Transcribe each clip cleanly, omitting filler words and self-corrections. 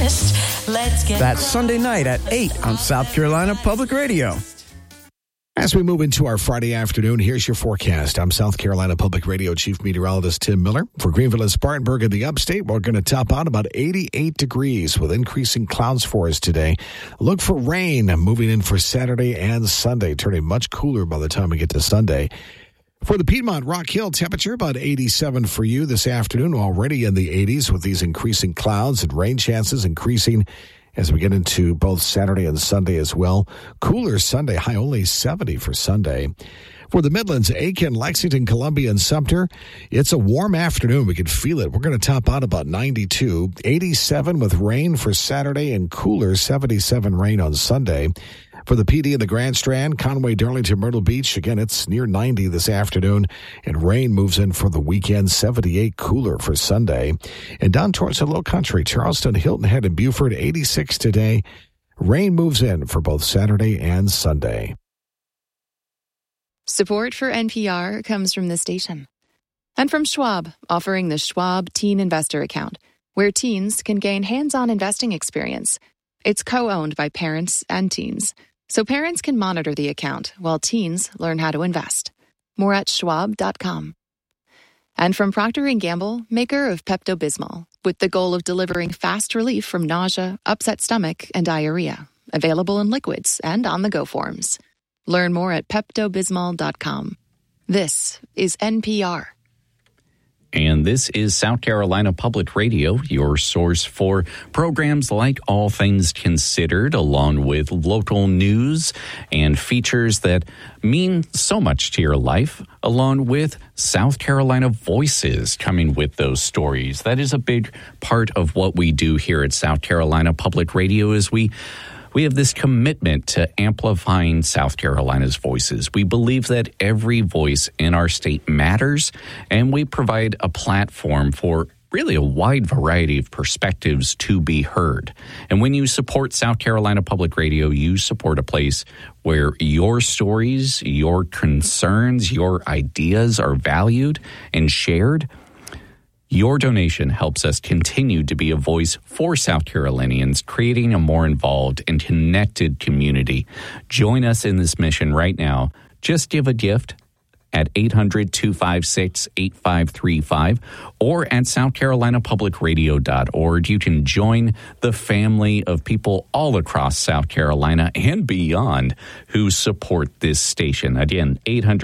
breakfast. Let's get That's Sunday night at 8 on South Carolina Public Radio. As we move into our Friday afternoon, here's your forecast. I'm South Carolina Public Radio Chief Meteorologist Tim Miller. For Greenville and Spartanburg in the upstate, we're going to top out about 88 degrees with increasing clouds for us today. Look for rain moving in for Saturday and Sunday, turning much cooler by the time we get to Sunday. For the Piedmont Rock Hill, temperature about 87 for you this afternoon, already in the 80s with these increasing clouds and rain chances increasing as we get into both Saturday and Sunday as well. Cooler Sunday, high only 70 for Sunday. For the Midlands, Aiken, Lexington, Columbia, and Sumter, it's a warm afternoon. We can feel it. We're going to top out about 92. 87 with rain for Saturday and cooler 77 rain on Sunday. For the PD in the Grand Strand, Conway, Darlington, Myrtle Beach, again, it's near 90 this afternoon, and rain moves in for the weekend, 78 cooler for Sunday. And down towards the Low Country, Charleston, Hilton Head, and Beaufort, 86 today. Rain moves in for both Saturday and Sunday. Support for NPR comes from this station. And from Schwab, offering the Schwab Teen Investor Account, where teens can gain hands-on investing experience. It's co-owned by parents and teens, so parents can monitor the account while teens learn how to invest. More at schwab.com. And from Procter & Gamble, maker of Pepto-Bismol, with the goal of delivering fast relief from nausea, upset stomach, and diarrhea. Available in liquids and on-the-go forms. Learn more at peptobismol.com. This is NPR. And this is South Carolina Public Radio, your source for programs like All Things Considered, along with local news and features that mean so much to your life, along with South Carolina Voices coming with those stories. That is a big part of what we do here at South Carolina Public Radio is we have this commitment to amplifying South Carolina's voices. We believe that every voice in our state matters, and we provide a platform for really a wide variety of perspectives to be heard. And when you support South Carolina Public Radio, you support a place where your stories, your concerns, your ideas are valued and shared. Your donation helps us continue to be a voice for South Carolinians, creating a more involved and connected community. Join us in this mission right now. Just give a gift at 800-256-8535 or at southcarolinapublicradio.org. You can join the family of people all across South Carolina and beyond who support this station. Again,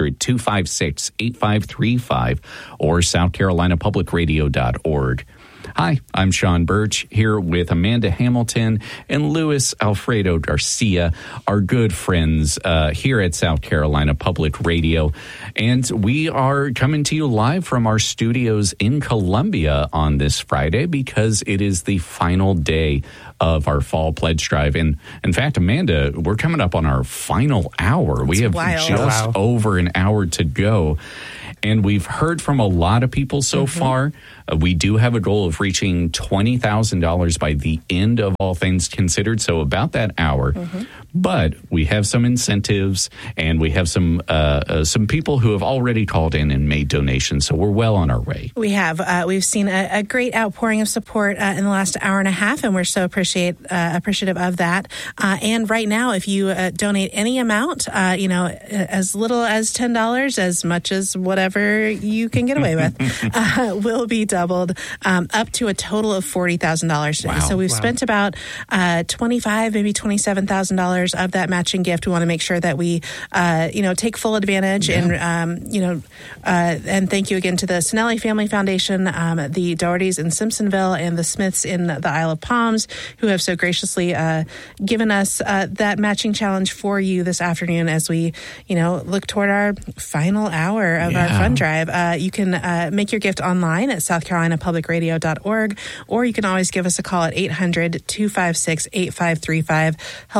800-256-8535 or southcarolinapublicradio.org. Hi, I'm Sean Birch here with Amanda Hamilton and Luis Alfredo Garcia, our good friends here at South Carolina Public Radio. And we are coming to you live from our studios in Columbia on this Friday because it is the final day of our fall pledge drive. And in fact, Amanda, we're coming up on our final hour. We have just over an hour to go. And we've heard from a lot of people so far. We do have a goal of reaching $20,000 by the end of All Things Considered, so about that hour. But we have some incentives, and we have some people who have already called in and made donations, so we're well on our way. We have. We've seen a great outpouring of support in the last hour and a half, and we're so appreciative of that. And right now, if you donate any amount, as little as $10, as much as whatever you can get away with, will be doubled up to a total of $40,000 today. So we've spent about $25,000, maybe $27,000 of that matching gift. We want to make sure that we, take full advantage. And, and thank you again to the Sinelli Family Foundation, the Dohertys in Simpsonville, and the Smiths in the Isle of Palms, who have so graciously given us that matching challenge for you this afternoon as we, look toward our final hour of our fund drive. You can make your gift online at southcarolinapublicradio.org, or you can always give us a call at 800-256-8535. Help us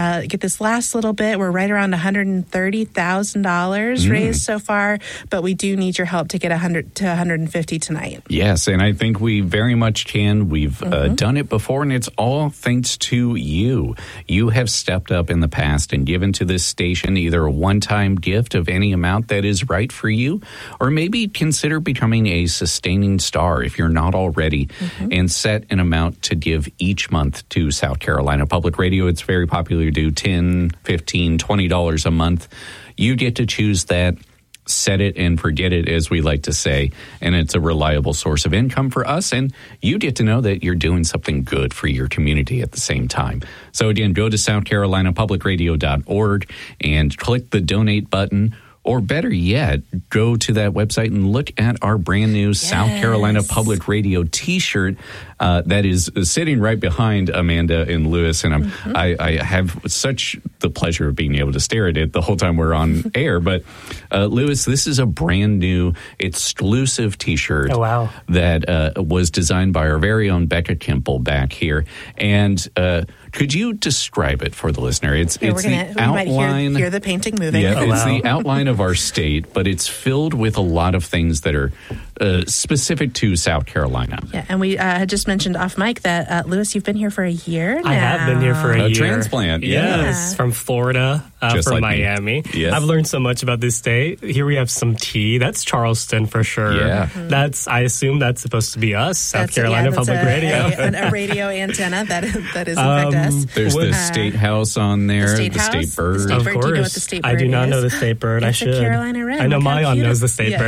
get this last little bit. We're right around $130,000 raised so far, but we do need your help to get 100 to 150 tonight. Yes, and I think we very much can. We've done it before, and it's all thanks to you. You have stepped up in the past and given to this station either a one-time gift of any amount that is right for you, or maybe consider becoming a sustaining star if you're not already, and set an amount to give each month to South Carolina Public Radio. It's very popular to do $10, $15, $20 a month. You get to choose that. Set it and forget it, as we like to say, and it's a reliable source of income for us, and you get to know that you're doing something good for your community at the same time. So again, go to southcarolinapublicradio.org and click the donate button, or better yet, go to that website and look at our brand new South Carolina Public Radio t-shirt that is sitting right behind Amanda and Lewis, and I have such the pleasure of being able to stare at it the whole time we're on air. But Lewis, this is a brand new exclusive t-shirt that was designed by our very own Becca Kimple back here, and could you describe it for the listener? It's the outline. Hear the painting moving. Yeah, it's the outline of our state, but it's filled with a lot of things that are specific to South Carolina. Yeah, and we had just mentioned off mic that, Lewis, you've been here for a year now. I have been here for a year. Transplant, yes. From Florida, just from like Miami. Yes. I've learned so much about this state. Here we have some tea. That's Charleston for sure. Yeah. I assume that's supposed to be us, South Carolina Public Radio. A radio antenna that is in fact us. There's the State House on there, the State Bird. Of course. course. Do you know what the State Bird I do not is? know the State Bird. It's I should. a Carolina Wren. I know Look how Mayan cute knows the it- State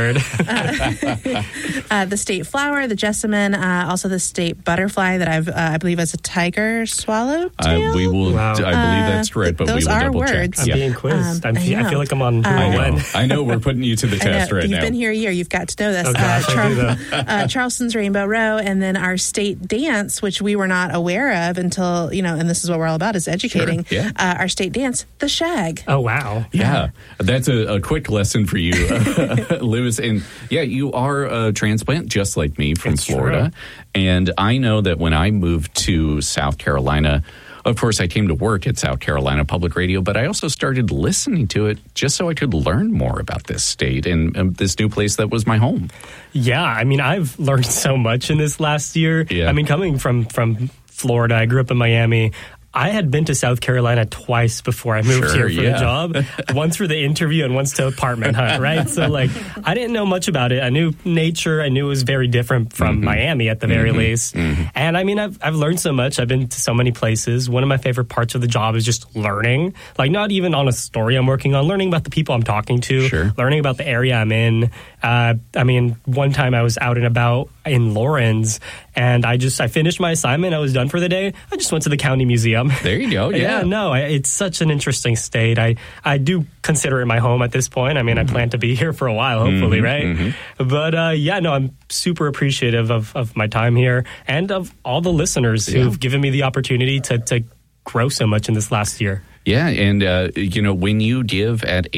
Bird. The State Flower, the jessamine, also the State Butterfly that I believe is a tiger swallowtail. We will. Wow. I believe that's correct, but those we will are double words. check. I'm being quizzed. I I feel like I'm on I know. We're putting you to the test right You've now. been here a year. You've got to know this. Oh, gosh, I do though. Charleston's Rainbow Row, and then our state dance, which we were not aware of until, and this is what we're all about, is educating. Sure, yeah. Our state dance, the shag. Oh, wow. Yeah, that's a quick lesson for you, Lewis. And yeah, you are a transplant just like me from It's Florida. true. And I know that when I moved to South Carolina, of course, I came to work at South Carolina Public Radio, but I also started listening to it just so I could learn more about this state and this new place that was my home. Yeah, I mean, I've learned so much in this last year. Yeah. I mean, coming from Florida, I grew up in Miami. I had been to South Carolina twice before I moved here for the job. Once for the interview and once to apartment hunt, right? So, I didn't know much about it. I knew nature. I knew it was very different from Miami at the very least. And, I mean, I've learned so much. I've been to so many places. One of my favorite parts of the job is just learning. Not even on a story I'm working on, learning about the people I'm talking to, learning about the area I'm in. I mean, one time I was out and about in Lawrence, and I finished my assignment. I was done for the day. I just went to the county museum. There you go. Yeah. It's such an interesting state. I do consider it my home at this point. I mean, I plan to be here for a while, hopefully, right? But I'm super appreciative of my time here and of all the listeners who've given me the opportunity to grow so much in this last year. Yeah, and, when you give at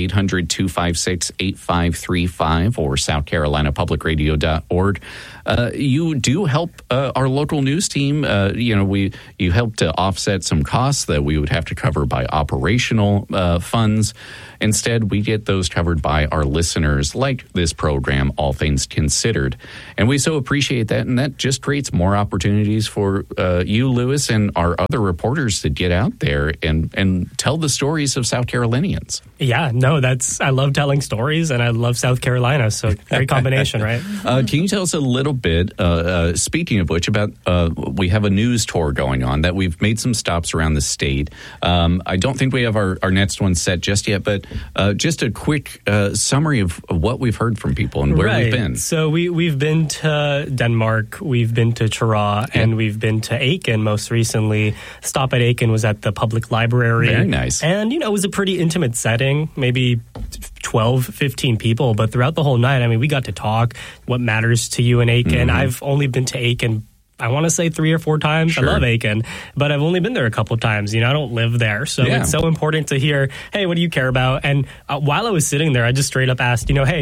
800-256-8535 or southcarolinapublicradio.org, you do help our local news team. You help to offset some costs that we would have to cover by operational funds. Instead, we get those covered by our listeners, like this program, All Things Considered. And we so appreciate that, and that just creates more opportunities for you, Lewis, and our other reporters to get out there and tell the stories of South Carolinians. Yeah, no, I love telling stories, and I love South Carolina, so great combination, right? Can you tell us a little bit, speaking of which, about we have a news tour going on that we've made some stops around the state. I don't think we have our next one set just yet, but just a quick summary of what we've heard from people and where we've been. So we've been to Denmark, we've been to Chirac, and we've been to Aiken most recently. Stop at Aiken was at the public library. Very nice. And, it was a pretty intimate setting, maybe 12, 15 people. But throughout the whole night, I mean, we got to talk what matters to you in Aiken. I've only been to Aiken, I want to say 3 or 4 times. Sure. I love Aiken, but I've only been there a couple of times. I don't live there. So it's so important to hear, hey, what do you care about? And while I was sitting there, I just straight up asked, hey,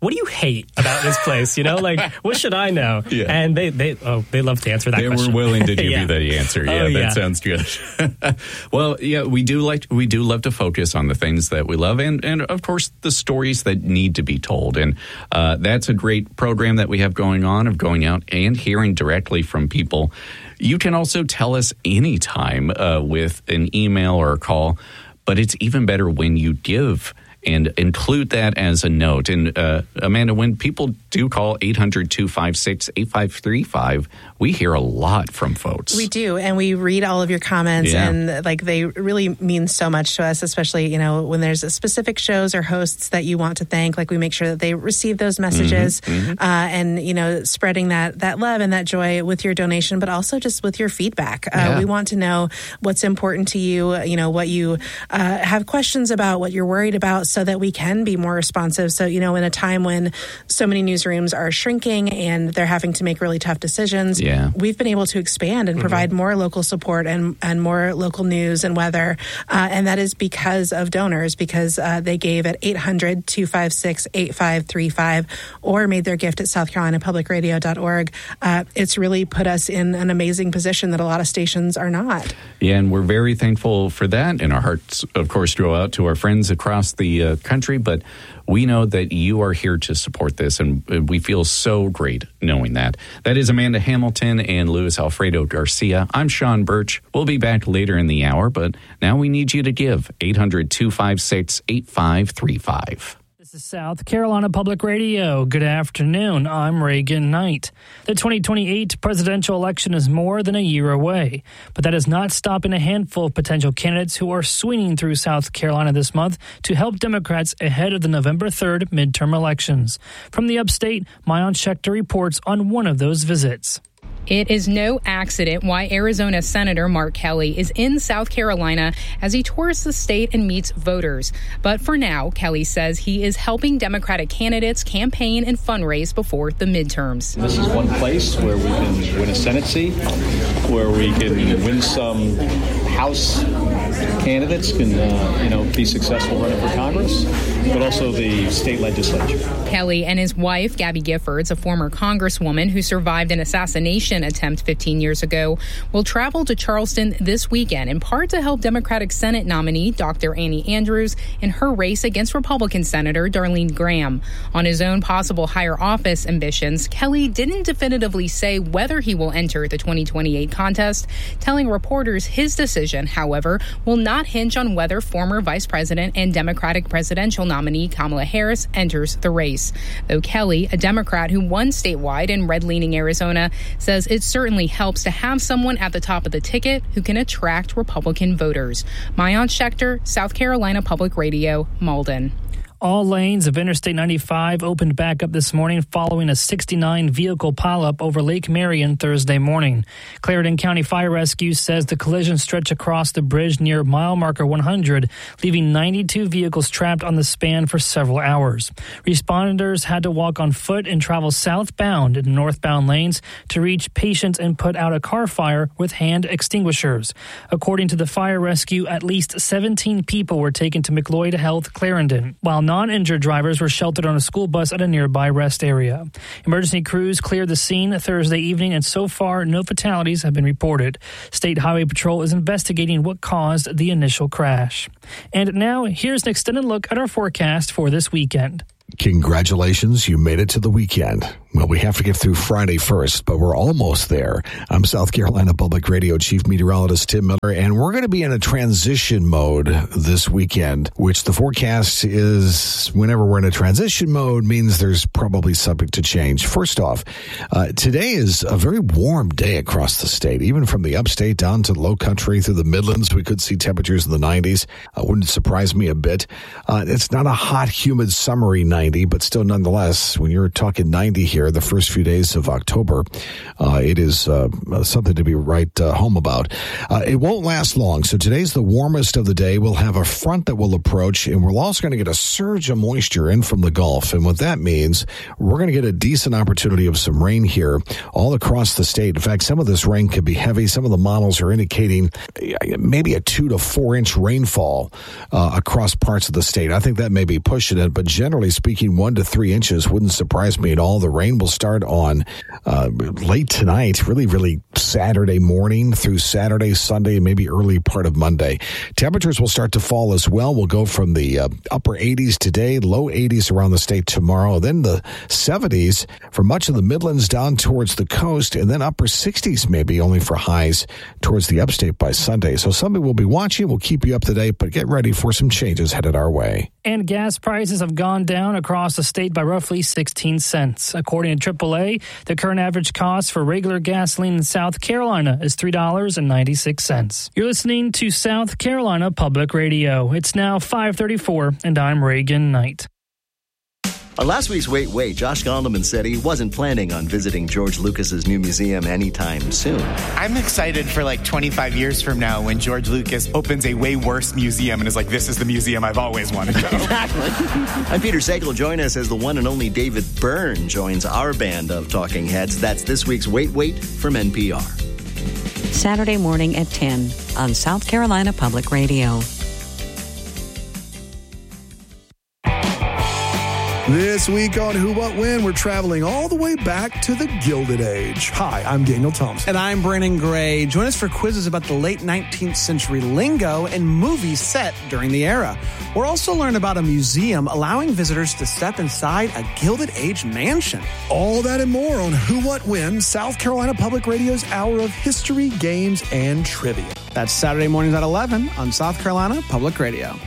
what do you hate about this place? Like, what should I know? Yeah. And they love to answer that question. They were willing to give you that answer. Yeah, that sounds good. Well, yeah, we do love to focus on the things that we love and of course, the stories that need to be told. And that's a great program that we have going on, of going out and hearing directly from people. You can also tell us anytime with an email or a call, but it's even better when you give and include that as a note. And Amanda, when people do call 800-256-8535, we hear a lot from folks. We do, and we read all of your comments, and they really mean so much to us, especially, when there's specific shows or hosts that you want to thank, we make sure that they receive those messages, and, spreading that love and that joy with your donation, but also just with your feedback. We want to know what's important to you, what you have questions about, what you're worried about, so that we can be more responsive. So, in a time when so many newsrooms are shrinking and they're having to make really tough decisions, we've been able to expand and provide more local support and more local news and weather. And that is because of donors, because they gave at 800-256-8535 or made their gift at southcarolinapublicradio.org. It's really put us in an amazing position that a lot of stations are not. Yeah, and we're very thankful for that. And our hearts, of course, go out to our friends across the country, but we know that you are here to support this, and we feel so great knowing that. That is Amanda Hamilton and Luis Alfredo Garcia. I'm Sean Birch. We'll be back later in the hour, but now we need you to give 800-256-8535. This is South Carolina Public Radio. Good afternoon. I'm Reagan Knight. The 2028 presidential election is more than a year away, but that is not stopping a handful of potential candidates who are swinging through South Carolina this month to help Democrats ahead of the November 3rd midterm elections. From the upstate, Maayan Schechter reports on one of those visits. It is no accident why Arizona Senator Mark Kelly is in South Carolina as he tours the state and meets voters. But for now, Kelly says he is helping Democratic candidates campaign and fundraise before the midterms. This is one place where we can win a Senate seat, where we can win some House candidates can, be successful running for Congress, but also the state legislature. Kelly and his wife, Gabby Giffords, a former congresswoman who survived an assassination attempt 15 years ago, will travel to Charleston this weekend, in part to help Democratic Senate nominee Dr. Annie Andrews in her race against Republican Senator Darlene Graham. On his own possible higher office ambitions, Kelly didn't definitively say whether he will enter the 2028 contest, telling reporters his decision, however, will not hinge on whether former Vice President and Democratic presidential nominee Kamala Harris enters the race. Though Kelly, a Democrat who won statewide in red-leaning Arizona, says it certainly helps to have someone at the top of the ticket who can attract Republican voters. Maayan Schechter, South Carolina Public Radio, Malden. All lanes of Interstate 95 opened back up this morning following a 69-vehicle pileup over Lake Marion Thursday morning. Clarendon County Fire Rescue says the collision stretched across the bridge near mile marker 100, leaving 92 vehicles trapped on the span for several hours. Responders had to walk on foot and travel southbound in northbound lanes to reach patients and put out a car fire with hand extinguishers. According to the fire rescue, at least 17 people were taken to McLeod Health Clarendon, while non-injured drivers were sheltered on a school bus at a nearby rest area. Emergency crews cleared the scene Thursday evening, and so far, no fatalities have been reported. State Highway Patrol is investigating what caused the initial crash. And now, here's an extended look at our forecast for this weekend. Congratulations, you made it to the weekend. Well, we have to get through Friday first, but we're almost there. I'm South Carolina Public Radio Chief Meteorologist Tim Miller, and we're going to be in a transition mode this weekend, which the forecast is whenever we're in a transition mode means there's probably subject to change. First off, today is a very warm day across the state, even from the upstate down to the low country through the Midlands. We could see temperatures in the 90s. Wouldn't surprise me a bit. It's not a hot, humid, summery 90, but still nonetheless, when you're talking 90 here, the first few days of October, it is something to be right home about. It won't last long, so today's the warmest of the day. We'll have a front that will approach, and we're also going to get a surge of moisture in from the Gulf, and what that means, we're going to get a decent opportunity of some rain here all across the state. In fact, some of this rain could be heavy. Some of the models are indicating maybe a 2 to 4 inch rainfall across parts of the state. I think that may be pushing it, but generally speaking, speaking, 1 to 3 inches. Wouldn't surprise me at all. The rain will start on late tonight, really Saturday morning through Saturday, Sunday, and maybe early part of Monday. Temperatures will start to fall as well. We'll go from the upper 80s today, low 80s around the state tomorrow, then the 70s for much of the Midlands down towards the coast, and then upper 60s maybe only for highs towards the upstate by Sunday. So something we'll be watching. We'll keep you up to date, but get ready for some changes headed our way. And gas prices have gone down across the state by roughly 16 cents. According to AAA, the current average cost for regular gasoline in South Carolina is $3.96. You're listening to South Carolina Public Radio. It's now 5:34, and I'm Reagan Knight. On last week's Wait, Josh Gondelman said he wasn't planning on visiting George Lucas's new museum anytime soon. I'm excited for 25 years from now when George Lucas opens a way worse museum and is like, this is the museum I've always wanted to go. Exactly. I'm Peter Sagal. Join us as the one and only David Byrne joins our band of talking heads. That's this week's Wait from NPR. Saturday morning at 10 on South Carolina Public Radio. This week on Who, What, When, we're traveling all the way back to the Gilded Age. Hi, I'm Daniel Thompson. And I'm Brennan Gray. Join us for quizzes about the late 19th century lingo and movies set during the era. We'll also learn about a museum allowing visitors to step inside a Gilded Age mansion. All that and more on Who, What, When, South Carolina Public Radio's hour of history, games, and trivia. That's Saturday mornings at 11 on South Carolina Public Radio.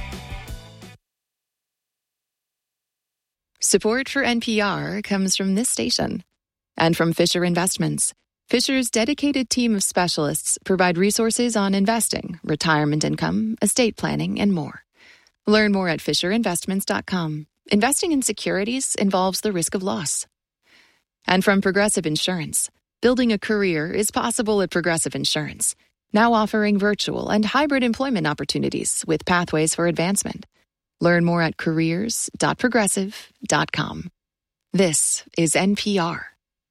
Support for NPR comes from this station and from Fisher Investments. Fisher's dedicated team of specialists provide resources on investing, retirement income, estate planning, and more. Learn more at FisherInvestments.com. Investing in securities involves the risk of loss. And from Progressive Insurance. Building a career is possible at Progressive Insurance, now offering virtual and hybrid employment opportunities with pathways for advancement. Learn more at careers.progressive.com. This is NPR.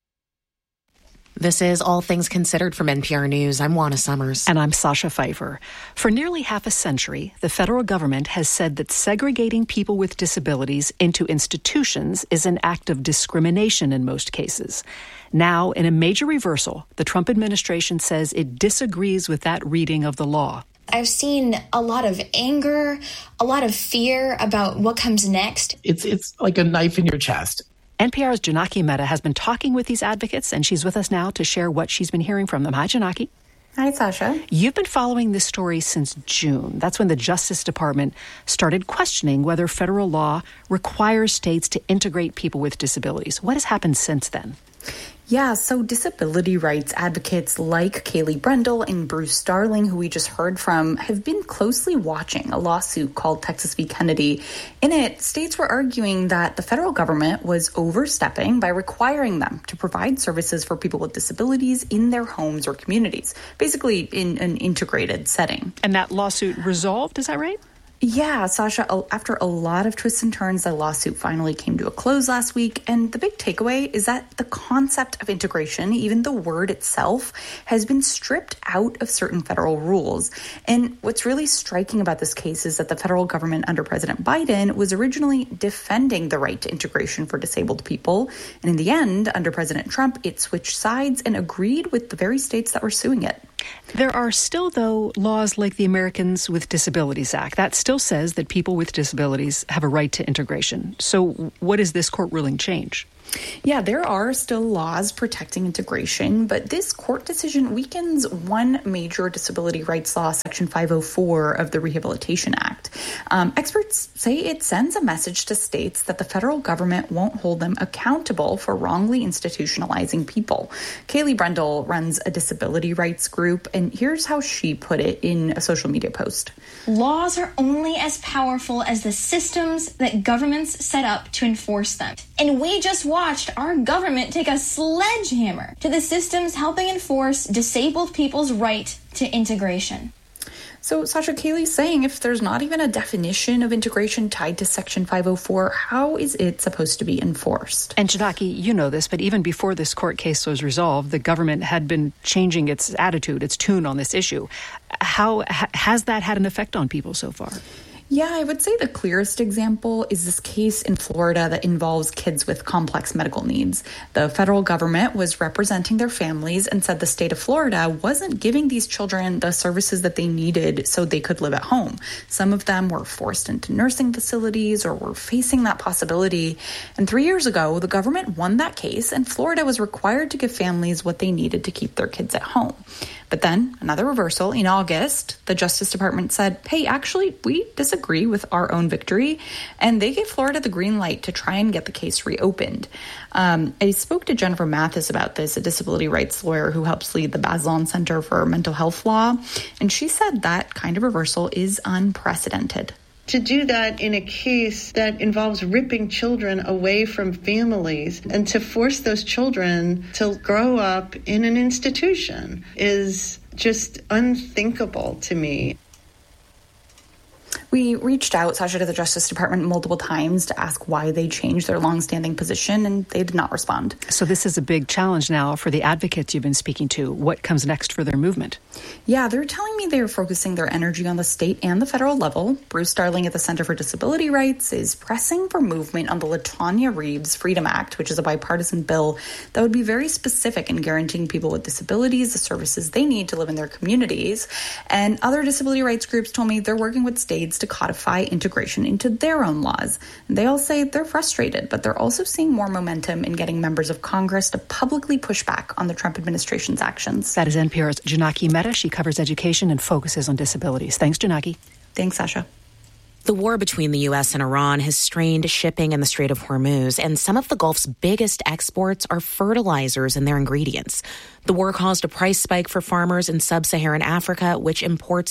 This is All Things Considered from NPR News. I'm Juana Summers. And I'm Sasha Pfeiffer. For nearly half a century, the federal government has said that segregating people with disabilities into institutions is an act of discrimination in most cases. Now, in a major reversal, the Trump administration says it disagrees with that reading of the law. I've seen a lot of anger, a lot of fear about what comes next. It's like a knife in your chest. NPR's Janaki Mehta has been talking with these advocates, and she's with us now to share what she's been hearing from them. Hi, Janaki. Hi, Sasha. You've been following this story since June. That's when the Justice Department started questioning whether federal law requires states to integrate people with disabilities. What has happened since then? Yeah, so disability rights advocates like Kaylee Brendel and Bruce Starling, who we just heard from, have been closely watching a lawsuit called Texas v. Kennedy. In it, states were arguing that the federal government was overstepping by requiring them to provide services for people with disabilities in their homes or communities, basically in an integrated setting. And that lawsuit resolved, is that right? Yeah, Sasha, after a lot of twists and turns, the lawsuit finally came to a close last week. And the big takeaway is that the concept of integration, even the word itself, has been stripped out of certain federal rules. And what's really striking about this case is that the federal government under President Biden was originally defending the right to integration for disabled people. And in the end, under President Trump, it switched sides and agreed with the very states that were suing it. There are still, though, laws like the Americans with Disabilities Act. That still says that people with disabilities have a right to integration. So what does this court ruling change? Yeah, there are still laws protecting integration, but this court decision weakens one major disability rights law, Section 504 of the Rehabilitation Act. Experts say it sends a message to states that the federal government won't hold them accountable for wrongly institutionalizing people. Kaylee Brendel runs a disability rights group, and here's how she put it in a social media post. Laws are only as powerful as the systems that governments set up to enforce them. And we just watched our government take a sledgehammer to the systems helping enforce disabled people's right to integration. So, Sasha, Kaylee's saying if there's not even a definition of integration tied to Section 504, how is it supposed to be enforced? And Janaki, you know this, but even before this court case was resolved, the government had been changing its attitude, its tune on this issue. How has that had an effect on people so far? Yeah, I would say the clearest example is this case in Florida that involves kids with complex medical needs. The federal government was representing their families and said the state of Florida wasn't giving these children the services that they needed so they could live at home. Some of them were forced into nursing facilities or were facing that possibility. And 3 years ago, the government won that case, and Florida was required to give families what they needed to keep their kids at home. But then another reversal. In August, the Justice Department said, hey, actually, we disagree with our own victory. And they gave Florida the green light to try and get the case reopened. I spoke to Jennifer Mathis about this, a disability rights lawyer who helps lead the Bazelon Center for Mental Health Law. And she said that kind of reversal is unprecedented. To do that in a case that involves ripping children away from families and to force those children to grow up in an institution is just unthinkable to me. We reached out, Sasha, to the Justice Department multiple times to ask why they changed their longstanding position, and they did not respond. So this is a big challenge now for the advocates you've been speaking to. What comes next for their movement? Yeah, they're telling me they're focusing their energy on the state and the federal level. Bruce Starling at the Center for Disability Rights is pressing for movement on the LaTonya Reeves Freedom Act, which is a bipartisan bill that would be very specific in guaranteeing people with disabilities the services they need to live in their communities. And other disability rights groups told me they're working with states to codify integration into their own laws. And they all say they're frustrated, but they're also seeing more momentum in getting members of Congress to publicly push back on the Trump administration's actions. That is NPR's Janaki Mehta. She covers education and focuses on disabilities. Thanks, Janaki. Thanks, Sasha. The war between the U.S. and Iran has strained shipping in the Strait of Hormuz, and some of the Gulf's biggest exports are fertilizers and their ingredients. The war caused a price spike for farmers in sub-Saharan Africa, which imports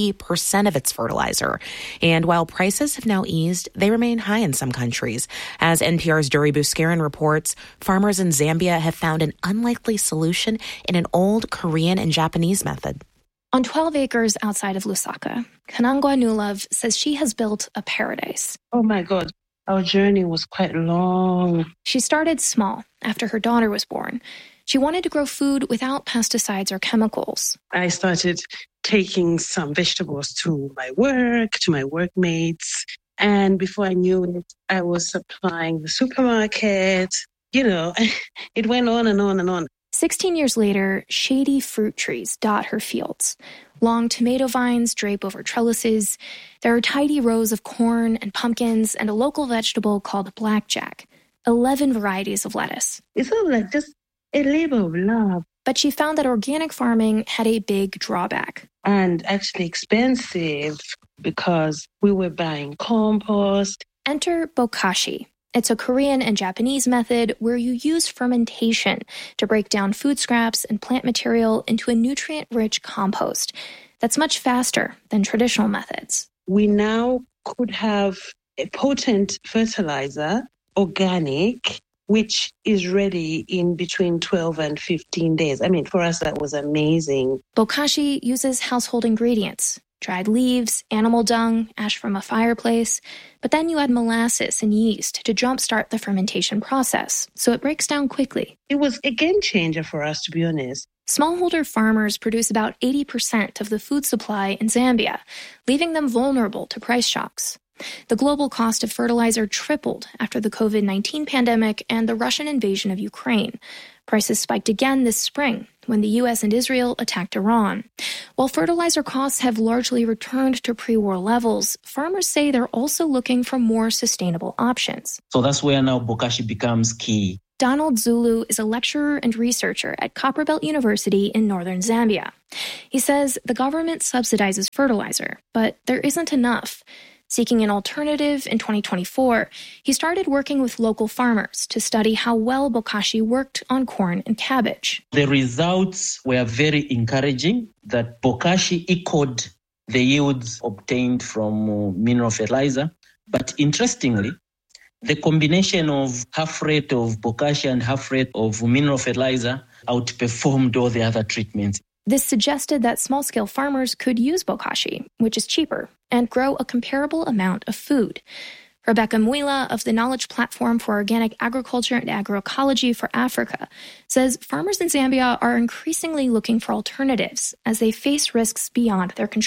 80% of its fertilizer. And while prices have now eased, they remain high in some countries. As NPR's Duri Buskaran reports, farmers in Zambia have found an unlikely solution in an old Korean and Japanese method. On 12 acres outside of Lusaka, Kanangwa Nulov says she has built a paradise. Oh my God, our journey was quite long. She started small after her daughter was born. She wanted to grow food without pesticides or chemicals. I started taking some vegetables to my work, to my workmates. And before I knew it, I was supplying the supermarket. You know, it went on and on and on. 16 years later, shady fruit trees dot her fields. Long tomato vines drape over trellises. There are tidy rows of corn and pumpkins and a local vegetable called blackjack. 11 varieties of lettuce. It's all like just a labor of love. But she found that organic farming had a big drawback. And actually expensive because we were buying compost. Enter bokashi. It's a Korean and Japanese method where you use fermentation to break down food scraps and plant material into a nutrient-rich compost that's much faster than traditional methods. We now could have a potent fertilizer, organic, which is ready in between 12 and 15 days. I mean, for us, that was amazing. Bokashi uses household ingredients. Dried leaves, animal dung, ash from a fireplace. But then you add molasses and yeast to jumpstart the fermentation process, so it breaks down quickly. It was a game changer for us, to be honest. Smallholder farmers produce about 80% of the food supply in Zambia, leaving them vulnerable to price shocks. The global cost of fertilizer tripled after the COVID-19 pandemic and the Russian invasion of Ukraine. Prices spiked again this spring when the U.S. and Israel attacked Iran. While fertilizer costs have largely returned to pre-war levels, farmers say they're also looking for more sustainable options. So that's where now bokashi becomes key. Donald Zulu is a lecturer and researcher at Copperbelt University in northern Zambia. He says the government subsidizes fertilizer, but there isn't enough. Seeking an alternative in 2024, he started working with local farmers to study how well bokashi worked on corn and cabbage. The results were very encouraging, that bokashi equaled the yields obtained from mineral fertilizer. But interestingly, the combination of half rate of bokashi and half rate of mineral fertilizer outperformed all the other treatments. This suggested that small-scale farmers could use bokashi, which is cheaper, and grow a comparable amount of food. Rebecca Mwila of the Knowledge Platform for Organic Agriculture and Agroecology for Africa says farmers in Zambia are increasingly looking for alternatives as they face risks beyond their control.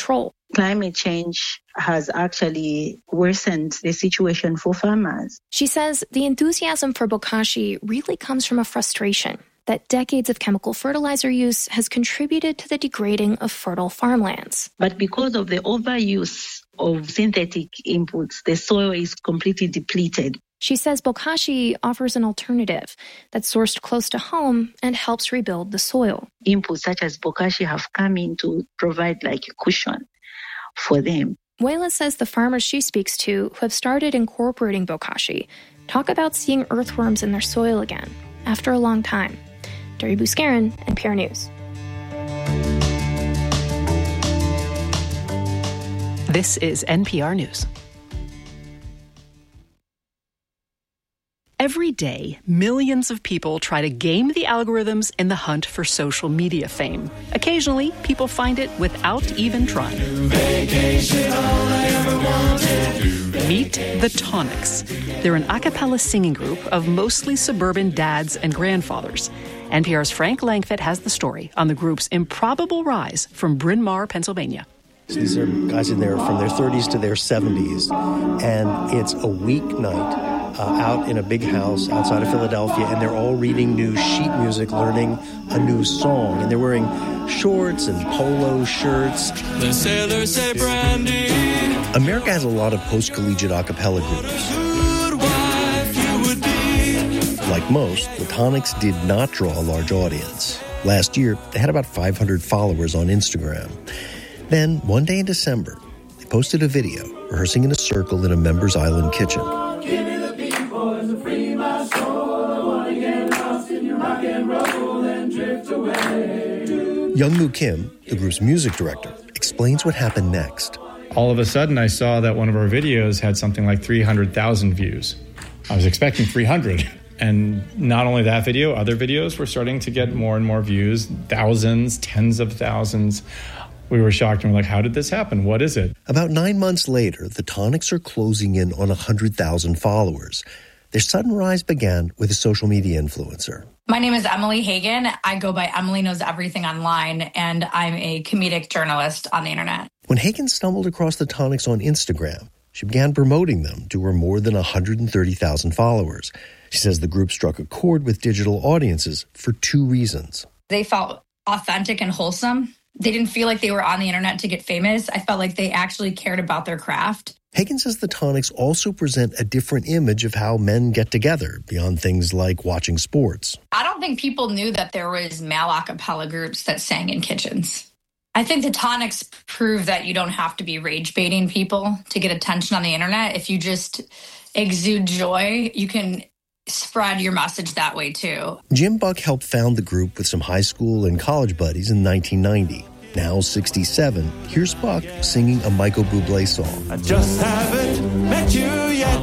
climate change has actually worsened the situation for farmers. She says the enthusiasm for bokashi really comes from a frustration that decades of chemical fertilizer use has contributed to the degrading of fertile farmlands. But because of the overuse of synthetic inputs, the soil is completely depleted. She says bokashi offers an alternative that's sourced close to home and helps rebuild the soil. Inputs such as bokashi have come in to provide like a cushion for them. Wayla says the farmers she speaks to who have started incorporating bokashi talk about seeing earthworms in their soil again after a long time. Duri Buscarin, NPR News. This is NPR News. Every day, millions of people try to game the algorithms in the hunt for social media fame. Occasionally, people find it without even trying. Meet the Tonics. They're an a cappella singing group of mostly suburban dads and grandfathers. NPR's Frank Langfitt has the story on the group's improbable rise from Bryn Mawr, Pennsylvania. These are guys in there from their 30s to their 70s, and it's a weeknight out in a big house outside of Philadelphia, and they're all reading new sheet music, learning a new song, and they're wearing shorts and polo shirts. The sailors say brandy. America has a lot of post-collegiate a cappella groups. Like most, the Tonics did not draw a large audience. Last year, they had about 500 followers on Instagram. Then, one day in December, they posted a video rehearsing in a circle in a Members Island kitchen. Give me the beat, boys, and free my soul. I want to get lost in your rock and roll and drift away. Youngmoo Kim, the group's music director, explains what happened next. All of a sudden, I saw that one of our videos had something like 300,000 views. I was expecting 300. And not only that video, other videos were starting to get more and more views, thousands, tens of thousands. We were shocked and we're like, how did this happen? What is it? About 9 months later, the Tonics are closing in on 100,000 followers. Their sudden rise began with a social media influencer. My name is Emily Hagan. I go by Emily Knows Everything online, and I'm a comedic journalist on the internet. When Hagan stumbled across the Tonics on Instagram, she began promoting them to her more than 130,000 followers. She says the group struck a chord with digital audiences for two reasons. They felt authentic and wholesome. They didn't feel like they were on the internet to get famous. I felt like they actually cared about their craft. Hagan says the Tonics also present a different image of how men get together beyond things like watching sports. I don't think people knew that there was male a cappella groups that sang in kitchens. I think the Tonics prove that you don't have to be rage baiting people to get attention on the internet. If you just exude joy, you can spread your message that way too. Jim Buck helped found the group with some high school and college buddies in 1990. Now 67, here's Buck singing a Michael Bublé song. I just haven't met you yet.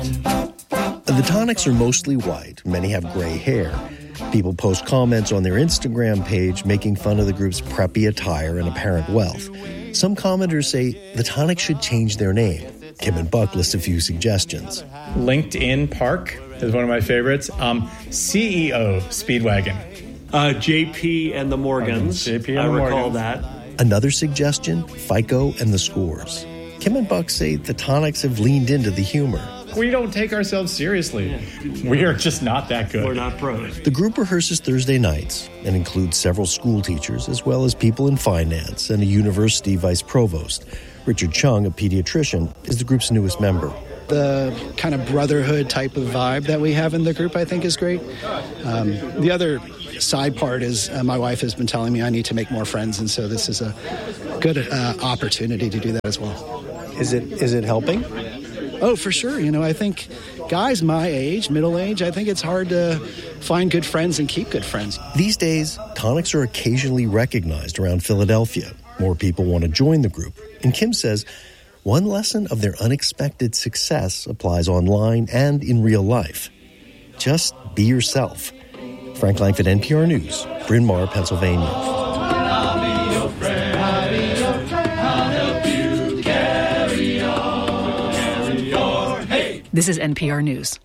The Tonics are mostly white. Many have gray hair. People post comments on their Instagram page making fun of the group's preppy attire and apparent wealth. Some commenters say the Tonics should change their name. Kim and Buck list a few suggestions. LinkedIn Park is one of my favorites. CEO Speedwagon. JP and the Morgans. I recall that. Another suggestion, FICO and the Scores. Kim and Buck say the Tonics have leaned into the humor. We don't take ourselves seriously. Yeah. We are just not that good. We're not pros. The group rehearses Thursday nights and includes several school teachers as well as people in finance and a university vice provost. Richard Chung, a pediatrician, is the group's newest member. The kind of brotherhood type of vibe that we have in the group, I think, is great. The other side part is my wife has been telling me I need to make more friends, and so this is a good opportunity to do that as well. Is it helping? Oh, for sure. You know, I think guys my age, middle age, I think it's hard to find good friends and keep good friends. These days, Tonics are occasionally recognized around Philadelphia. More people want to join the group. And Kim says one lesson of their unexpected success applies online and in real life. Just be yourself. Frank Langfitt, NPR News, Bryn Mawr, Pennsylvania. I'll be your friend. I'll be your friend. I'll help you carry on. Carry on. Hey! This is NPR News.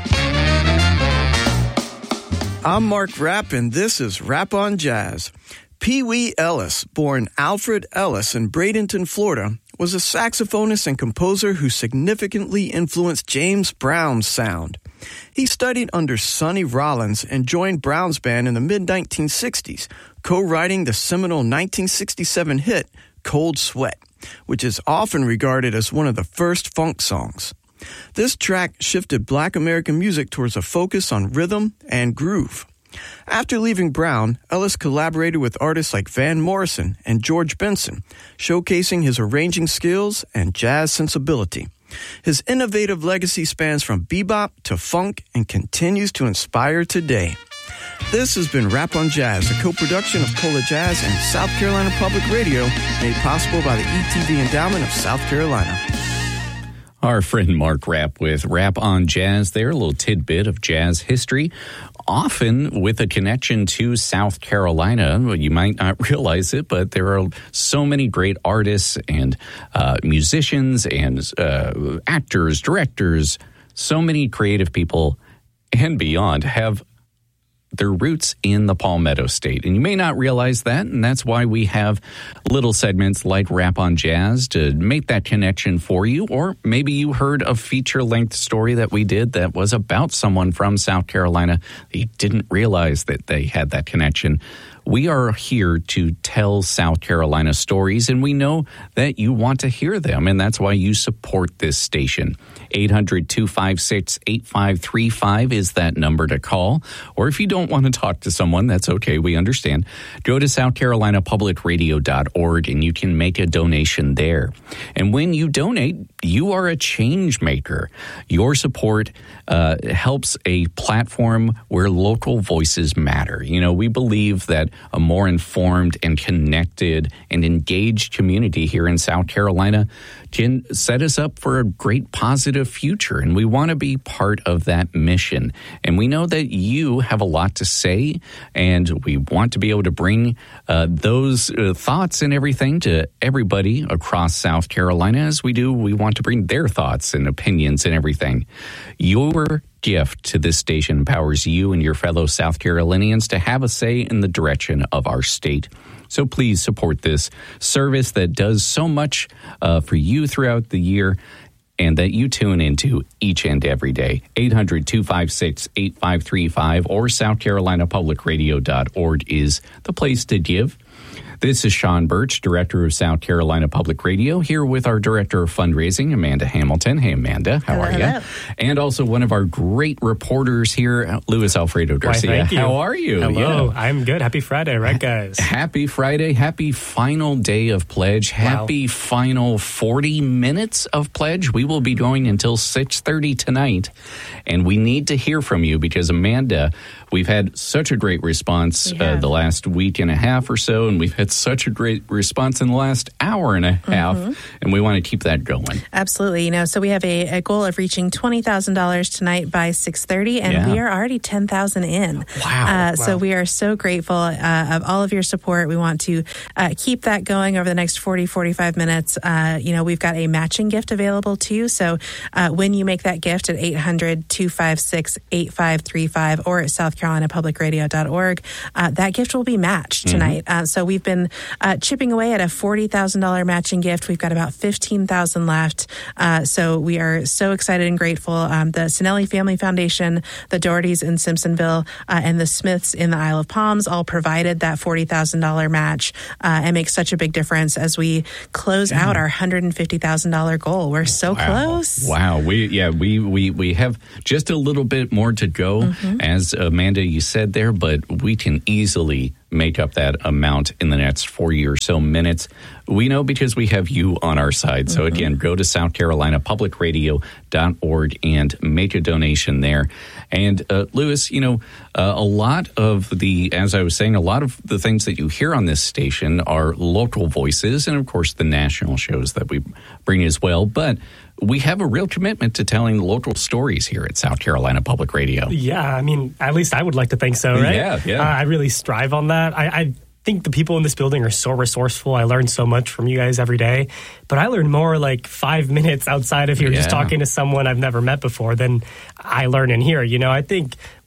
I'm Mark Rapp, and this is Rap on Jazz. Pee Wee Ellis, born Alfred Ellis in Bradenton, Florida, was a saxophonist and composer who significantly influenced James Brown's sound. He studied under Sonny Rollins and joined Brown's band in the mid-1960s, co-writing the seminal 1967 hit Cold Sweat, which is often regarded as one of the first funk songs. This track shifted Black American music towards a focus on rhythm and groove. After leaving Brown, Ellis collaborated with artists like Van Morrison and George Benson, showcasing his arranging skills and jazz sensibility. His innovative legacy spans from bebop to funk and continues to inspire today. This has been Rap on Jazz, a co-production of Cola Jazz and South Carolina Public Radio, made possible by the ETV Endowment of South Carolina. Our friend Mark Rapp with Rap on Jazz there, a little tidbit of jazz history, often with a connection to South Carolina. Well, you might not realize it, but there are so many great artists and musicians and actors, directors, so many creative people and beyond have their roots in the Palmetto State. And you may not realize that, and that's why we have little segments like Rap on Jazz to make that connection for you. Or maybe you heard a feature-length story that we did that was about someone from South Carolina. You didn't realize that they had that connection. We are here to tell South Carolina stories, and we know that you want to hear them, and that's why you support this station. 800-256-8535 is that number to call. Or if you don't want to talk to someone, that's okay. We understand. Go to southcarolinapublicradio.org, and you can make a donation there. And when you donate, you are a change maker. Your support helps a platform where local voices matter. You know, we believe that a more informed and connected and engaged community here in South Carolina can set us up for a great positive future. And we want to be part of that mission. And we know that you have a lot to say, and we want to be able to bring those thoughts and everything to everybody across South Carolina. As we do, we want to bring their thoughts and opinions and everything. Your gift to this station empowers you and your fellow South Carolinians to have a say in the direction of our state. So please support this service that does so much for you throughout the year and that you tune into each and every day. 800-256-8535 or southcarolinapublicradio.org is the place to give. This is Sean Birch, Director of South Carolina Public Radio, here with our Director of Fundraising, Amanda Hamilton. Hey, Amanda, how are you? And also one of our great reporters here, Luis Alfredo Garcia. Why, thank you. How are you? Hello, I'm good. Happy Friday, right, guys? Happy Friday. Happy final day of pledge. Wow. Happy final 40 minutes of pledge. We will be going until 6:30 tonight, and we need to hear from you because, Amanda, we've had such a great response the last week and a half or so, and we've had such a great response in the last hour and a half, and we want to keep that going. Absolutely. You know, so we have a goal of reaching $20,000 tonight by 6:30, and we are already 10,000 in. Wow. So we are so grateful of all of your support. We want to keep that going over the next 45 minutes. You know, we've got a matching gift available too. So when you make that gift at 800-256-8535 or at southcarolinapublicradio.org, that gift will be matched tonight. So we've been chipping away at a $40,000 matching gift. We've got about 15,000 left. So we are so excited and grateful. The Sinelli Family Foundation, the Dohertys in Simpsonville, and the Smiths in the Isle of Palms all provided that $40,000 match and make such a big difference as we close out our $150,000 goal. We're so close. Wow. We have just a little bit more to go, as Amanda, you said there, but we can easily make up that amount in the next 40 or so minutes. We know because we have you on our side. So again, go to southcarolinapublicradio.org and make a donation there. And Luis, you know, a lot of as I was saying, a lot of the things that you hear on this station are local voices and of course the national shows that we bring as well. But we have a real commitment to telling local stories here at South Carolina Public Radio. Yeah, I mean, at least I would like to think so, right? Yeah. I really strive on that. I think the people in this building are so resourceful. I learn so much from you guys every day. But I learn more like 5 minutes outside of here just talking to someone I've never met before than I learn in here. You know, I think